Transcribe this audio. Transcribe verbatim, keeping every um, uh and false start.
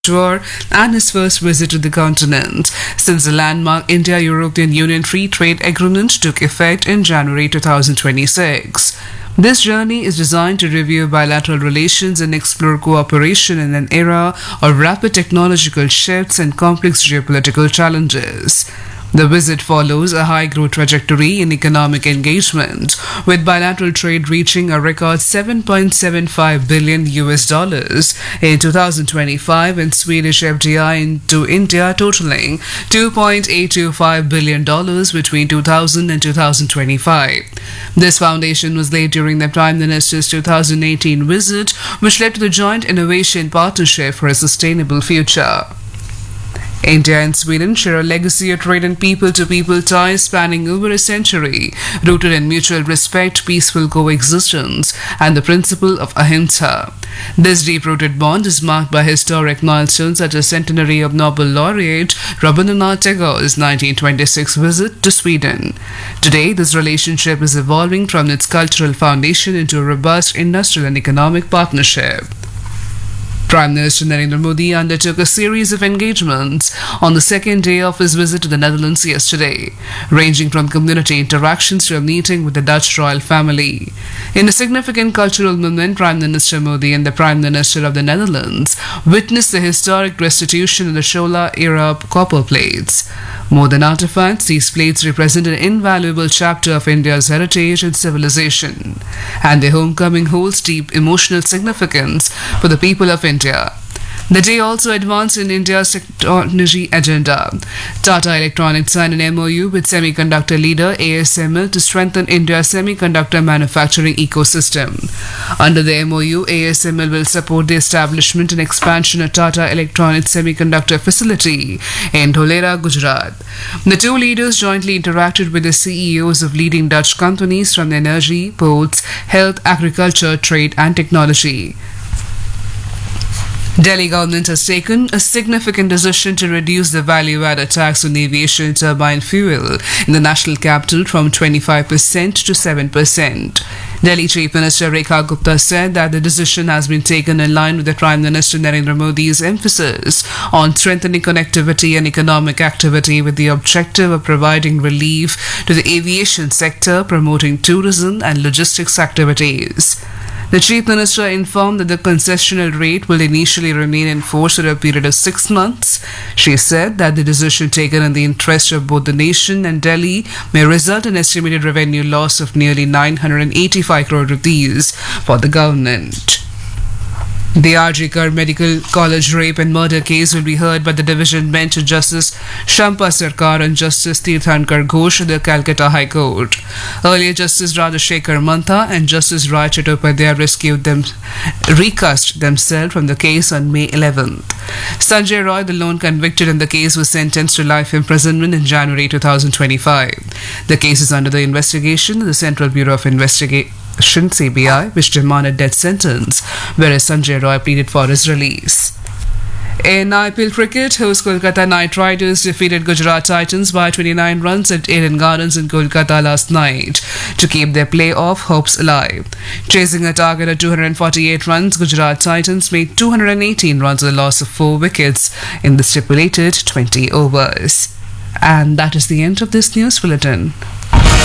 tour and his first visit to the continent since the landmark India-European Union Free Trade Agreement took effect in January twenty twenty-six. This journey is designed to review bilateral relations and explore cooperation in an era of rapid technological shifts and complex geopolitical challenges. The visit follows a high growth trajectory in economic engagement, with bilateral trade reaching a record seven point seven five billion U S dollars in two thousand twenty-five and Swedish F D I into India totaling two point eight two five billion dollars between two thousand and two thousand twenty-five. This foundation was laid during the Prime Minister's two thousand eighteen visit, which led to the Joint Innovation Partnership for a Sustainable Future. India and Sweden share a legacy of trade and people-to-people ties spanning over a century, rooted in mutual respect, peaceful coexistence, and the principle of ahimsa. This deep-rooted bond is marked by historic milestones such as centenary of Nobel laureate Rabindranath Tagore's nineteen twenty-six visit to Sweden. Today, this relationship is evolving from its cultural foundation into a robust industrial and economic partnership. Prime Minister Narendra Modi undertook a series of engagements on the second day of his visit to the Netherlands yesterday, ranging from community interactions to a meeting with the Dutch royal family. In a significant cultural moment, Prime Minister Modi and the Prime Minister of the Netherlands witnessed the historic restitution of the Shola-era copper plates. More than artifacts, these plates represent an invaluable chapter of India's heritage and civilization, and their homecoming holds deep emotional significance for the people of India. The day also advanced in India's technology agenda. Tata Electronics signed an M O U with semiconductor leader A S M L to strengthen India's semiconductor manufacturing ecosystem. Under the M O U, A S M L will support the establishment and expansion of Tata Electronics semiconductor facility in Dholera, Gujarat. The two leaders jointly interacted with the C E Os of leading Dutch companies from energy, ports, health, agriculture, trade and technology. Delhi government has taken a significant decision to reduce the value-added tax on aviation turbine fuel in the national capital from twenty-five percent to seven percent. Delhi Chief Minister Rekha Gupta said that the decision has been taken in line with the Prime Minister Narendra Modi's emphasis on strengthening connectivity and economic activity with the objective of providing relief to the aviation sector, promoting tourism and logistics activities. The Chief Minister informed that the concessional rate will initially remain in force for a period of six months. She said that the decision taken in the interest of both the nation and Delhi may result in estimated revenue loss of nearly nine hundred eighty-five crore rupees for the government. The R G Kar Medical College rape and murder case will be heard by the division bench of Justice Shampa Sarkar and Justice Tirthankar Ghosh of the Calcutta High Court. Earlier, Justice Rajashekar Mantha and Justice Rai Chattopadhyay rescued them, recused themselves from the case on May eleventh. Sanjay Roy, the lone convicted in the case, was sentenced to life imprisonment in January twenty twenty-five. The case is under the investigation of the Central Bureau of Investigation, C B I, which demanded death sentence, whereas Sanjay Roy pleaded for his release. In I P L cricket, host Kolkata Knight Riders defeated Gujarat Titans by twenty-nine runs at Eden Gardens in Kolkata last night to keep their playoff hopes alive. Chasing a target of two hundred forty-eight runs, Gujarat Titans made two hundred eighteen runs with a loss of four wickets in the stipulated twenty overs. And that is the end of this news bulletin.